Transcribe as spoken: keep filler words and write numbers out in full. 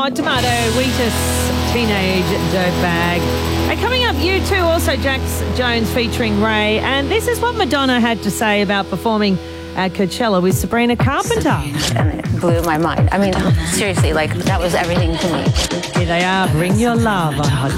Tomato, Wheatus, Teenage Dirtbag. And coming up, U two, also Jax Jones featuring Ray. And this is what Madonna had to say about performing at Coachella with Sabrina Carpenter. And it blew my mind. I mean, seriously, like, that was everything to me. Here they are, Bring Your Love on Hot